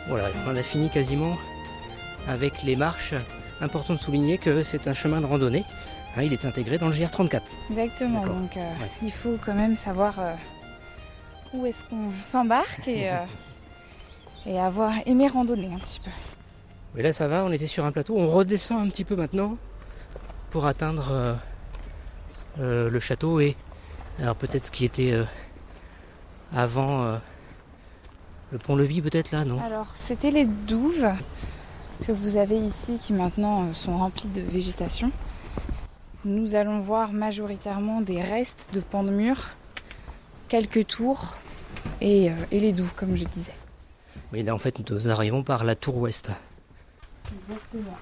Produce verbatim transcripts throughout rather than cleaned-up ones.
Voilà, on a fini quasiment avec les marches. Important de souligner que c'est un chemin de randonnée. Hein, il est intégré dans le J R trente-quatre. Exactement, D'accord. donc euh, Ouais. il faut quand même savoir euh, où est-ce qu'on s'embarque et, euh, et avoir aimé randonner un petit peu. Mais là ça va, on était sur un plateau. On redescend un petit peu maintenant pour atteindre euh, euh, le château et alors peut-être ce qui était euh, avant euh, le pont-levis peut-être là, non? Alors c'était les douves que vous avez ici qui maintenant euh, sont remplies de végétation. Nous allons voir majoritairement des restes de pans de mur, quelques tours et, euh, et les douves comme je disais. Oui, là en fait nous arrivons par la tour ouest. Exactement.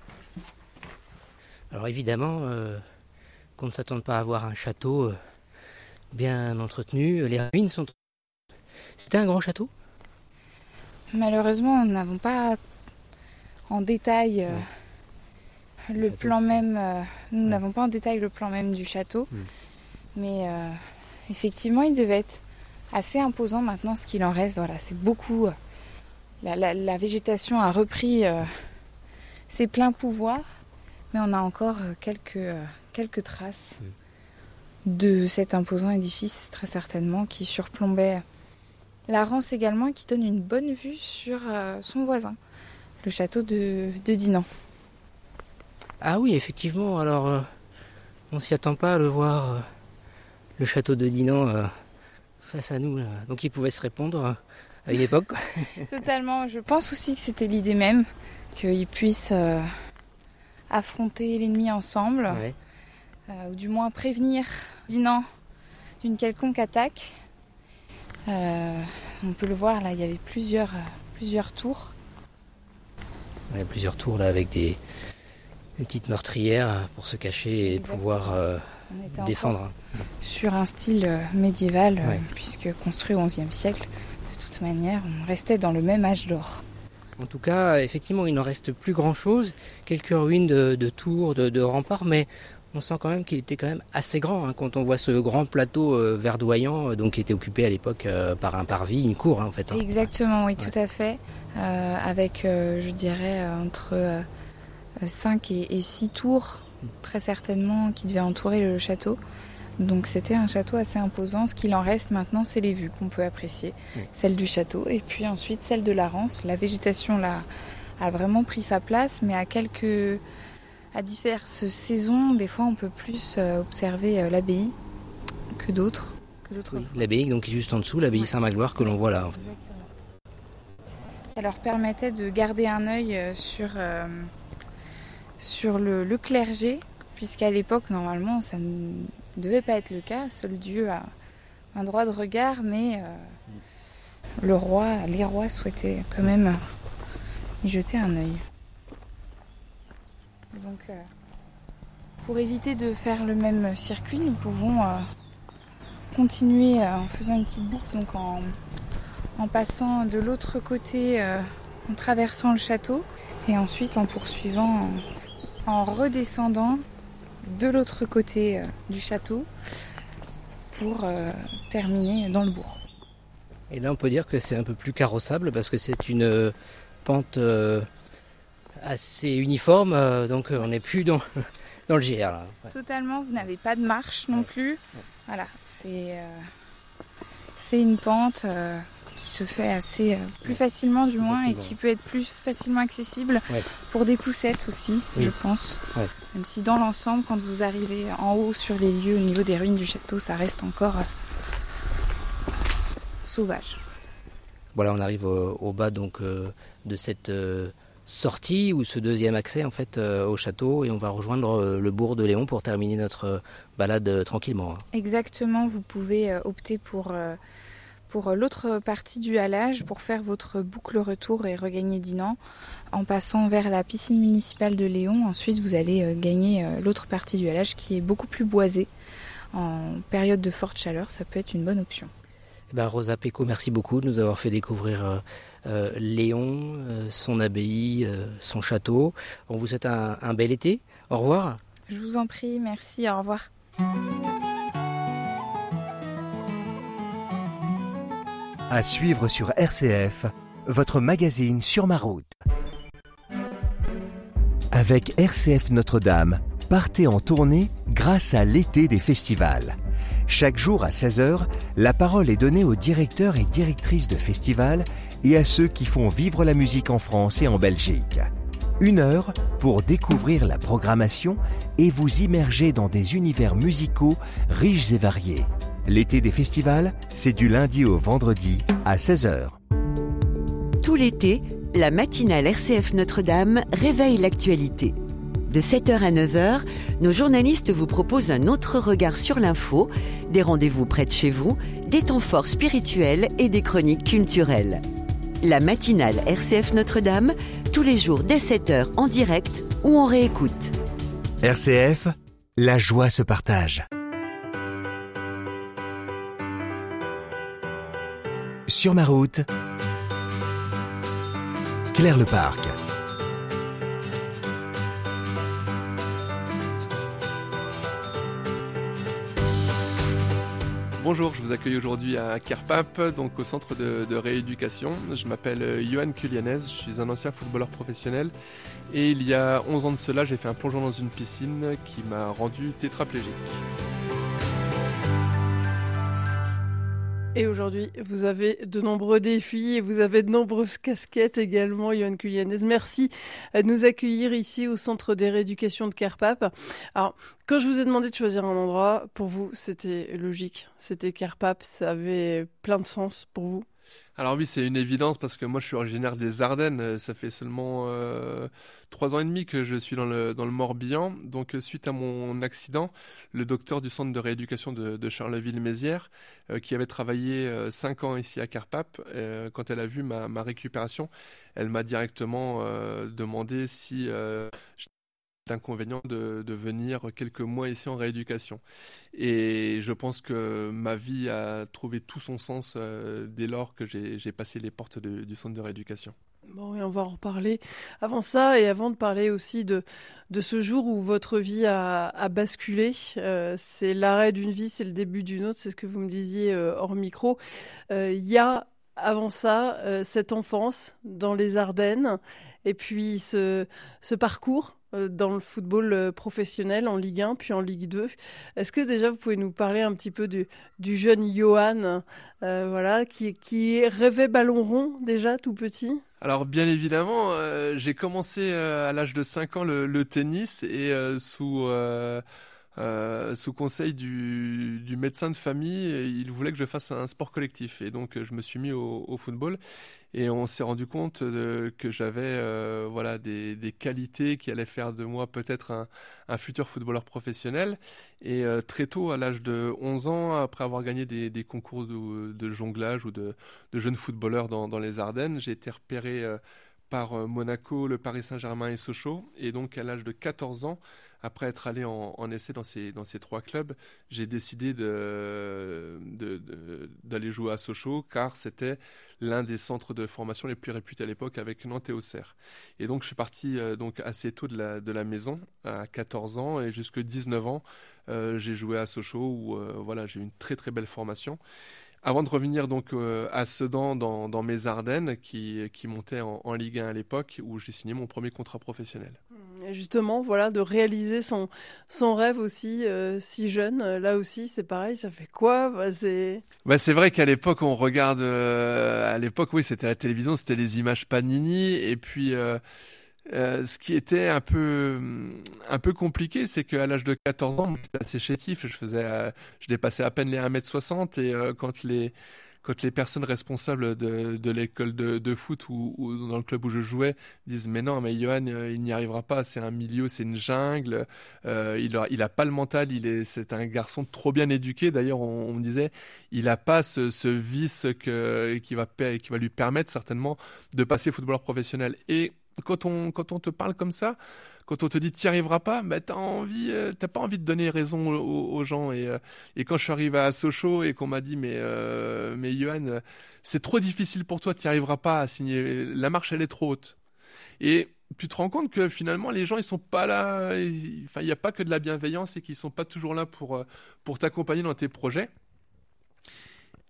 Alors évidemment euh, qu'on ne s'attende pas à voir un château euh, bien entretenu. Les ruines sont... C'était un grand château? Malheureusement, nous n'avons pas en détail euh, le Château. plan même. euh, nous Ouais. n'avons pas en détail le plan même du château, Mm. mais euh, effectivement, il devait être assez imposant maintenant. Ce qu'il en reste, voilà, c'est beaucoup. euh, la, la- la végétation a repris euh, ses pleins pouvoirs, mais on a encore euh, quelques euh, quelques traces Mm. de cet imposant édifice, très certainement, qui surplombait la Rance également, et qui donne une bonne vue sur euh, son voisin, le château de, de Dinan. Ah oui, effectivement, alors euh, on s'y attend pas à le voir, euh, le château de Dinan euh, face à nous. Là. Donc il pouvait se répondre euh, à une époque. Totalement, je pense aussi que c'était l'idée même, qu'ils puissent euh, affronter l'ennemi ensemble, Ouais. euh, ou du moins prévenir Dinan d'une quelconque attaque. Euh, on peut le voir, là, il y avait plusieurs, euh, plusieurs tours. Ouais, plusieurs tours là avec des, des petites meurtrières pour se cacher et Exactement. pouvoir euh, On était encore défendre. sur un style euh, médiéval, euh, Ouais. puisque construit au onzième siècle. De toute manière, on restait dans le même âge d'or. En tout cas, effectivement, il n'en reste plus grand-chose. Quelques ruines de, de tours, de, de remparts, mais on sent quand même qu'il était quand même assez grand. Hein, quand on voit ce grand plateau euh, verdoyant, euh, donc qui était occupé à l'époque euh, par un parvis, une cour hein, en fait. Hein. Exactement, oui, Ouais. tout à fait. Euh, avec, euh, je dirais, euh, entre euh, cinq et six tours, très certainement, qui devaient entourer le château. Donc c'était un château assez imposant. Ce qu'il en reste maintenant, c'est les vues qu'on peut apprécier. Oui. Celle du château et puis ensuite celle de la Rance. La végétation là a vraiment pris sa place, mais à quelques... à diverses saisons, des fois on peut plus euh, observer euh, l'abbaye que d'autres. Que d'autres. Oui, l'abbaye, donc juste en dessous, l'abbaye Ouais. Saint-Magloire que l'on voit là. En fait. Ça leur permettait de garder un œil euh, sur, euh, sur le, le clergé, puisqu'à l'époque, normalement, ça ne devait pas être le cas. Seul Dieu a un droit de regard, mais euh, le roi, les rois souhaitaient quand même y jeter un œil. Donc, euh, pour éviter de faire le même circuit, nous pouvons euh, continuer euh, en faisant une petite boucle, donc en, en passant de l'autre côté, euh, en traversant le château, et ensuite en poursuivant, en, en redescendant de l'autre côté euh, du château pour euh, terminer dans le bourg. Et là, on peut dire que c'est un peu plus carrossable parce que c'est une euh, pente euh, assez uniforme, euh, donc euh, on n'est plus dans, dans le G R. Là. Ouais. Totalement, vous n'avez pas de marche non Ouais. plus. Ouais. Voilà, c'est euh, c'est une pente euh, qui se fait assez euh, plus facilement du moins et qui peut être plus facilement accessible Ouais. pour des poussettes aussi, Oui. je pense. Ouais. Même si dans l'ensemble, quand vous arrivez en haut sur les lieux, au niveau des ruines du château, ça reste encore euh, sauvage. Voilà, on arrive au, au bas donc euh, de cette euh, sortie ou ce deuxième accès en fait euh, au château et on va rejoindre euh, le bourg de Léon pour terminer notre euh, balade euh, tranquillement. Hein. Exactement, vous pouvez euh, opter pour, euh, pour l'autre partie du halage pour faire votre boucle retour et regagner Dinan en passant vers la piscine municipale de Léon. Ensuite, vous allez euh, gagner euh, l'autre partie du halage qui est beaucoup plus boisée. En période de forte chaleur, ça peut être une bonne option. Eh ben, Rosa Péco, merci beaucoup de nous avoir fait découvrir euh, euh, Léon, euh, son abbaye, euh, son château. On vous souhaite un, un bel été. Au revoir. Je vous en prie, merci, au revoir. À suivre sur R C F, votre magazine sur ma route. Avec R C F Notre-Dame, partez en tournée grâce à l'été des festivals. Chaque jour à seize heures, la parole est donnée aux directeurs et directrices de festivals et à ceux qui font vivre la musique en France et en Belgique. Une heure pour découvrir la programmation et vous immerger dans des univers musicaux riches et variés. L'été des festivals, c'est du lundi au vendredi à seize heures. Tout l'été, la matinale R C F Notre-Dame réveille l'actualité. De sept heures à neuf heures, nos journalistes vous proposent un autre regard sur l'info, des rendez-vous près de chez vous, des temps forts spirituels et des chroniques culturelles. La matinale R C F Notre-Dame, tous les jours dès sept heures en direct ou en réécoute. R C F, la joie se partage. Sur ma route, Claire Leparc. Bonjour, je vous accueille aujourd'hui à Kerpap, donc au centre de, de rééducation. Je m'appelle Johan Kulianez, je suis un ancien footballeur professionnel et il y a onze ans de cela, j'ai fait un plongeon dans une piscine qui m'a rendu tétraplégique. Et aujourd'hui, vous avez de nombreux défis et vous avez de nombreuses casquettes également, Johan Kulianez. Merci de nous accueillir ici au centre de rééducation de Kerpap. Alors, quand je vous ai demandé de choisir un endroit, pour vous, c'était logique. C'était Kerpap, ça avait plein de sens pour vous? Alors oui, c'est une évidence parce que moi je suis originaire des Ardennes, ça fait seulement euh, trois ans et demi que je suis dans le, dans le Morbihan. Donc suite à mon accident, le docteur du centre de rééducation de, de Charleville-Mézières, euh, qui avait travaillé euh, cinq ans ici à Kerpap, euh, quand elle a vu ma, ma récupération, elle m'a directement euh, demandé si euh, inconvénient de, de venir quelques mois ici en rééducation. Et je pense que ma vie a trouvé tout son sens euh, dès lors que j'ai, j'ai passé les portes de, du centre de rééducation. Bon, et on va en reparler. Avant ça, et avant de parler aussi de, de ce jour où votre vie a, a basculé, euh, c'est l'arrêt d'une vie, c'est le début d'une autre, c'est ce que vous me disiez euh, hors micro. Il euh, y a, avant ça, euh, cette enfance dans les Ardennes, et puis ce, ce parcours dans le football professionnel en Ligue un puis en Ligue deux. Est-ce que déjà vous pouvez nous parler un petit peu du, du jeune Johan euh, voilà, qui, qui rêvait ballon rond déjà tout petit? Alors bien évidemment, euh, j'ai commencé euh, à l'âge de cinq ans le, le tennis et euh, sous... Euh, Euh, sous conseil du, du médecin de famille, il voulait que je fasse un sport collectif. Et donc, je me suis mis au, au football et on s'est rendu compte de, que j'avais euh, voilà, des, des qualités qui allaient faire de moi peut-être un, un futur footballeur professionnel. Et euh, très tôt, à l'âge de onze ans, après avoir gagné des, des concours de, de jonglage ou de, de jeunes footballeurs dans, dans les Ardennes, j'ai été repéré euh, par Monaco, le Paris Saint-Germain et Sochaux. Et donc, à l'âge de quatorze ans, après être allé en, en essai dans ces, dans ces trois clubs, j'ai décidé de, de, de, d'aller jouer à Sochaux car c'était l'un des centres de formation les plus réputés à l'époque avec Nantes et Auxerre. Et donc je suis parti euh, donc assez tôt de la, de la maison à quatorze ans et jusqu'à dix-neuf ans, euh, j'ai joué à Sochaux où euh, voilà, j'ai eu une très très belle formation. Avant de revenir donc euh, à Sedan dans, dans mes Ardennes qui, qui montaient en, en Ligue un à l'époque où j'ai signé mon premier contrat professionnel. Et justement, voilà, de réaliser son, son rêve aussi euh, si jeune, euh, là aussi c'est pareil, ça fait quoi? Bah, c'est... Bah, c'est vrai qu'à l'époque on regarde, euh, à l'époque oui c'était la télévision, c'était les images Panini et puis... Euh, Euh, ce qui était un peu un peu compliqué, c'est qu'à l'âge de quatorze ans, j'étais assez chétif, je faisais, euh, je dépassais à peine les un mètre soixante et euh, quand les quand les personnes responsables de, de l'école de, de foot ou, ou dans le club où je jouais disent mais non mais Johan euh, il n'y arrivera pas, c'est un milieu, c'est une jungle, euh, il a il a pas le mental, il est c'est un garçon trop bien éduqué. D'ailleurs on, on me disait il a pas ce, ce vice que qui va qui va lui permettre certainement de passer footballeur professionnel. Et Quand on, quand on te parle comme ça, quand on te dit tu n'y arriveras pas, bah, tu n'as envie, euh, t'as pas envie de donner raison aux, aux gens. Et, euh, et quand je suis arrivé à Sochaux et qu'on m'a dit mais, euh, mais Johan, c'est trop difficile pour toi, tu n'y arriveras pas à signer, la marche elle est trop haute. Et tu te rends compte que finalement les gens ils sont pas là, ils, enfin il n'y a pas que de la bienveillance et qu'ils sont pas toujours là pour, pour t'accompagner dans tes projets.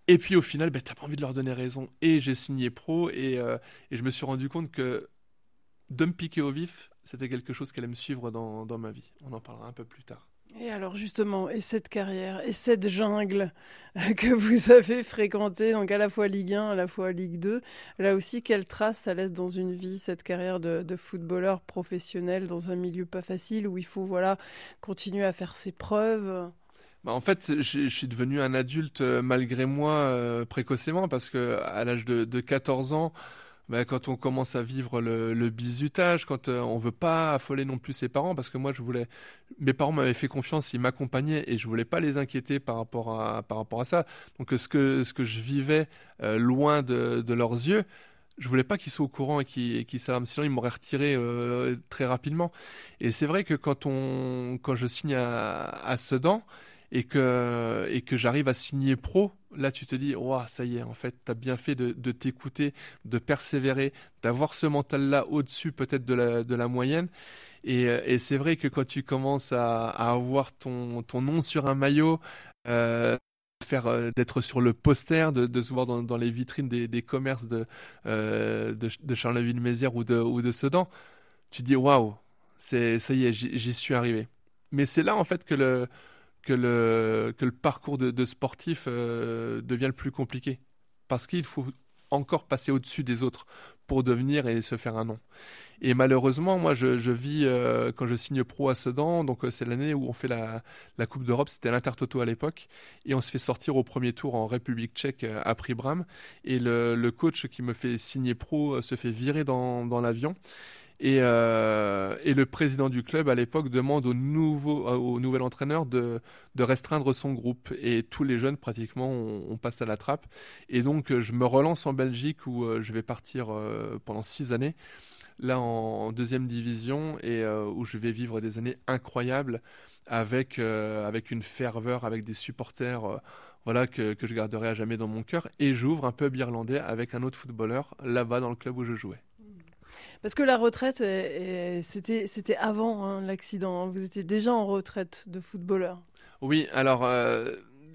Et puis au final, ben, t'as pas envie de leur donner raison. Et j'ai signé pro et, euh, et je me suis rendu compte que de me piquer au vif, c'était quelque chose qui allait me suivre dans, dans ma vie. On en parlera un peu plus tard. Et alors justement, et cette carrière, et cette jungle que vous avez fréquentée, donc à la fois Ligue un, à la fois Ligue deux, là aussi, quelle trace ça laisse dans une vie, cette carrière de, de footballeur professionnel dans un milieu pas facile où il faut voilà, continuer à faire ses preuves? Bah, en fait, je je suis devenu un adulte euh, malgré moi euh, précocement parce que à l'âge de, de quatorze ans, bah, quand on commence à vivre le, le bizutage, quand euh, on veut pas affoler non plus ses parents, parce que moi je voulais, mes parents m'avaient fait confiance, ils m'accompagnaient et je voulais pas les inquiéter par rapport à par rapport à ça. Donc euh, ce que ce que je vivais euh, loin de, de leurs yeux, je voulais pas qu'ils soient au courant et qu'ils et qu'ils savent, sinon ils m'auraient retiré euh, très rapidement. Et c'est vrai que quand on quand je signe à, à Sedan et que et que j'arrive à signer pro, là tu te dis, waouh, ça y est, en fait, t'as bien fait de, de t'écouter, de persévérer, d'avoir ce mental-là au-dessus peut-être de la, de la moyenne. Et, euh, et c'est vrai que quand tu commences à, à avoir ton, ton nom sur un maillot, euh, faire euh, d'être sur le poster, de, de se voir dans, dans les vitrines des, des commerces de, euh, de, de Charleville-Mézières ou de, ou de Sedan, tu te dis, waouh, c'est, ça y est, j'y j'y suis arrivé. Mais c'est là en fait que le, que le, que le parcours de, de sportif euh, devient le plus compliqué. Parce qu'il faut encore passer au-dessus des autres pour devenir et se faire un nom. Et malheureusement, moi, je, je vis, euh, quand je signe pro à Sedan, donc euh, c'est l'année où on fait la, la Coupe d'Europe, c'était l'Intertoto à l'époque, et on se fait sortir au premier tour en République tchèque euh, à Příbram, et le, le coach qui me fait signer pro euh, se fait virer dans, dans l'avion. Et, euh, et le président du club à l'époque demande au, nouveau, au nouvel entraîneur de, de restreindre son groupe. Et tous les jeunes, pratiquement, on, on passe à la trappe. Et donc, je me relance en Belgique où euh, je vais partir euh, pendant six années, là en, en deuxième division, et euh, où je vais vivre des années incroyables avec, euh, avec une ferveur, avec des supporters euh, voilà, que, que je garderai à jamais dans mon cœur. Et j'ouvre un pub irlandais avec un autre footballeur là-bas dans le club où je jouais. Parce que la retraite, est- est- c'était, c'était avant hein, l'accident. hein. Vous étiez déjà en retraite de footballeur. Oui, alors euh,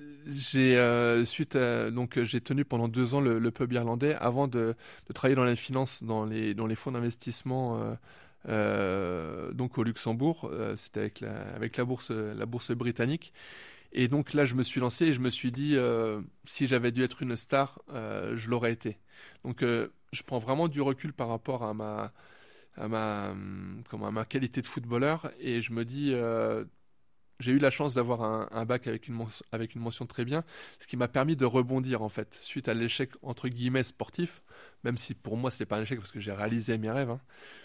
j'ai euh, suite à- donc euh, j'ai tenu pendant deux ans le, le pub irlandais avant de, de travailler dans les finances, dans les dans les fonds d'investissement euh, euh, donc au Luxembourg. Euh, c'était avec la avec la bourse la bourse britannique. Et donc là, je me suis lancé et je me suis dit, euh, si j'avais dû être une star, euh, je l'aurais été. Donc, euh, je prends vraiment du recul par rapport à ma, à ma, hum, comment, à ma qualité de footballeur et je me dis, euh, j'ai eu la chance d'avoir un, un bac avec une, mention, avec une mention très bien, ce qui m'a permis de rebondir en fait, suite à l'échec entre guillemets sportif, même si pour moi, c'est pas un échec parce que j'ai réalisé mes rêves. hein.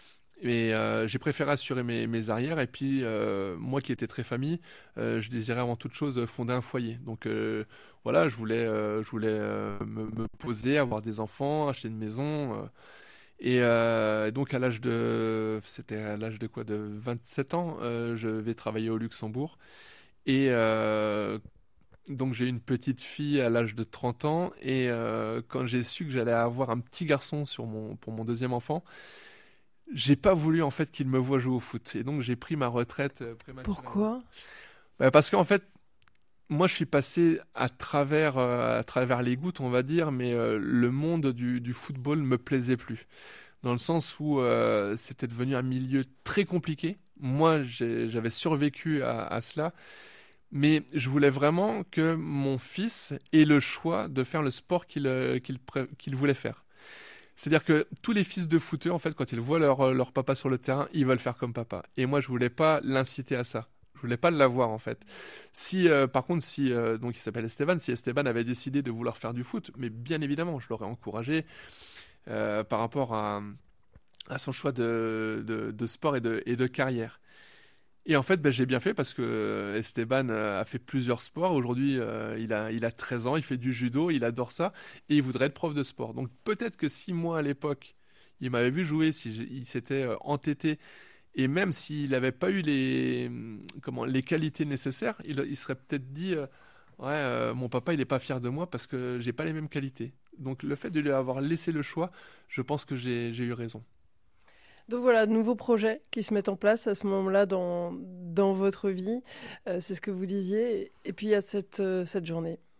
Et euh, j'ai préféré assurer mes, mes arrières. Et puis, euh, moi qui étais très famille, euh, je désirais avant toute chose fonder un foyer. Donc euh, voilà, je voulais, euh, je voulais euh, me, me poser, avoir des enfants, acheter une maison. euh. et euh, donc à l'âge de, c'était à l'âge de quoi, de vingt-sept ans, euh, je vais travailler au Luxembourg. Et euh, donc j'ai eu une petite fille à l'âge de trente ans. Et euh, quand j'ai su que j'allais avoir un petit garçon sur mon, pour mon deuxième enfant, j'ai pas voulu en fait qu'il me voie jouer au foot et donc j'ai pris ma retraite euh, prématurément. Pourquoi? Bah, parce qu'en fait, moi je suis passé à travers euh, à travers les gouttes, on va dire, mais euh, le monde du, du football me plaisait plus, dans le sens où euh, c'était devenu un milieu très compliqué. Moi, j'ai- j'avais survécu à, à cela, mais je voulais vraiment que mon fils ait le choix de faire le sport qu'il euh, qu'il pré- qu'il voulait faire. C'est-à-dire que tous les fils de footeux, en fait, quand ils voient leur, euh, leur papa sur le terrain, ils veulent faire comme papa. Et moi, je voulais pas l'inciter à ça. Je voulais pas l'avoir, en fait. Si, euh, par contre, si, euh, donc il s'appelle Esteban, si Esteban avait décidé de vouloir faire du foot, mais bien évidemment, je l'aurais encouragé euh, par rapport à, à son choix de, de, de sport et de, et de carrière. Et en fait, ben, j'ai bien fait parce que euh, Esteban euh, a fait plusieurs sports. Aujourd'hui, euh, il a, il a treize ans, il fait du judo, il adore ça et il voudrait être prof de sport. Donc peut-être que si moi, à l'époque, il m'avait vu jouer, si j'ai- il s'était euh, entêté et même s'il n'avait pas eu les, hum, comment, les qualités nécessaires, il, il serait peut-être dit euh, ouais, euh, mon papa, il n'est pas fier de moi parce que j'ai pas les mêmes qualités. Donc le fait de lui avoir laissé le choix, je pense que j'ai, j'ai eu raison. Donc voilà, de nouveaux projets qui se mettent en place à ce moment-là dans, dans votre vie. Euh, c'est ce que vous disiez. Et puis il y a cette, euh, cette journée.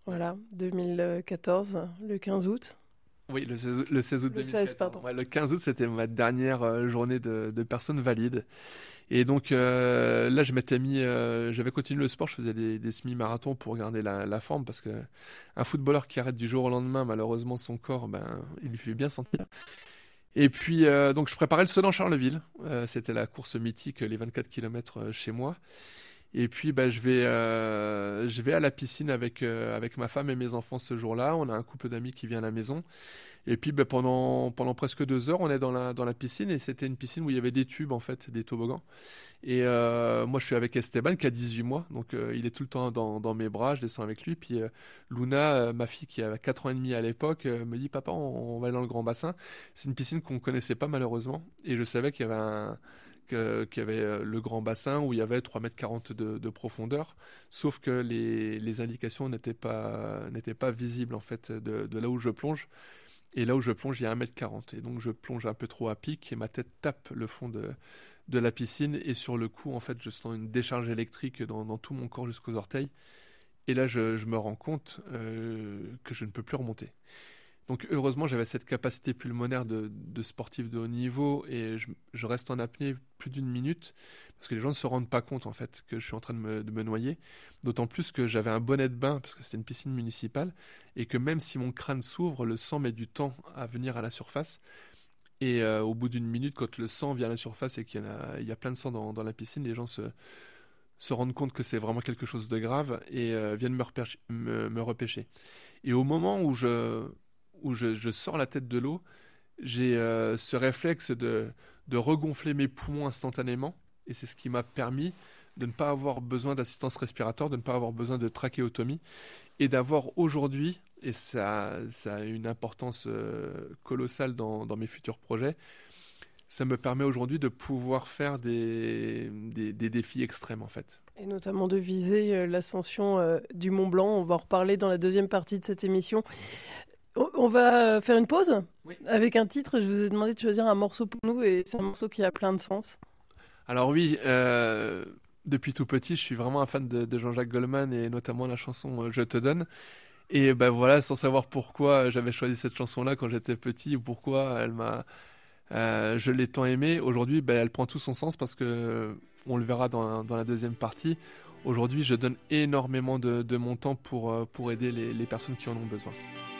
Voilà, deux mille quatorze, le quinze août. Oui, le seize, le seize août Le deux mille quatorze. seize, pardon. Ouais, le quinze août, c'était ma dernière euh, journée de, de personnes valides. Et donc euh, là, je m'étais mis, euh, j'avais continué le sport, je faisais des, des semi-marathons pour garder la, la forme, parce que un footballeur qui arrête du jour au lendemain, malheureusement, son corps, ben, il lui fait bien sentir. Et puis, euh, donc, je préparais le Sedan Charleville. Euh, c'était la course mythique, les vingt-quatre kilomètres chez moi. Et puis, bah, je vais, euh, je vais à la piscine avec, euh, avec ma femme et mes enfants ce jour-là. On a un couple d'amis qui vient à la maison. Et puis, bah, pendant, pendant presque deux heures, on est dans la, dans la piscine. Et c'était une piscine où il y avait des tubes, en fait, des toboggans. Et euh, moi, je suis avec Esteban, qui a dix-huit mois. Donc, euh, il est tout le temps dans, dans mes bras. Je descends avec lui. Puis, euh, Luna, euh, ma fille, qui avait quatre ans et demi à l'époque, euh, me dit, papa, on, on va aller dans le grand bassin. C'est une piscine qu'on ne connaissait pas, malheureusement. Et je savais qu'il y avait un... que- qu'il y avait euh, le grand bassin où il y avait trois mètres quarante de, de profondeur, sauf que les, les indications n'étaient pas, n'étaient pas visibles en fait de, de là où je plonge. Et là où je plonge, il y a un mètre quarante. Et donc je plonge un peu trop à pic et ma tête tape le fond de, de la piscine. Et sur le coup, en fait, je sens une décharge électrique dans, dans tout mon corps jusqu'aux orteils. Et là, je, je me rends compte euh, que je ne peux plus remonter. Donc heureusement, j'avais cette capacité pulmonaire de, de sportif de haut niveau et je, je reste en apnée plus d'une minute parce que les gens ne se rendent pas compte en fait que je suis en train de me, de me noyer. D'autant plus que j'avais un bonnet de bain parce que c'était une piscine municipale et que même si mon crâne s'ouvre, le sang met du temps à venir à la surface. Et euh, au bout d'une minute, quand le sang vient à la surface et qu'il y, en a, il y a plein de sang dans, dans la piscine, les gens se, se rendent compte que c'est vraiment quelque chose de grave et euh, viennent me, repêcher, me, me repêcher. Et au moment où je où je, je sors la tête de l'eau, j'ai euh, ce réflexe de, de regonfler mes poumons instantanément. Et c'est ce qui m'a permis de ne pas avoir besoin d'assistance respiratoire, de ne pas avoir besoin de trachéotomie. Et d'avoir aujourd'hui, et ça, ça a une importance euh, colossale dans, dans mes futurs projets, ça me permet aujourd'hui de pouvoir faire des, des, des défis extrêmes en fait. Et notamment de viser euh, l'ascension euh, du Mont Blanc. On va en reparler dans la deuxième partie de cette émission. On va faire une pause oui. Avec un titre. Je vous ai demandé de choisir un morceau pour nous et c'est un morceau qui a plein de sens. Alors oui, euh, depuis tout petit, je suis vraiment un fan de, de Jean-Jacques Goldman et notamment la chanson « Je te donne ». Et ben voilà, sans savoir pourquoi j'avais choisi cette chanson-là quand j'étais petit ou pourquoi elle m'a, euh, je l'ai tant aimée. Aujourd'hui, ben, elle prend tout son sens parce que on le verra dans, dans la deuxième partie. Aujourd'hui, je donne énormément de, de mon temps pour, pour aider les, les personnes qui en ont besoin.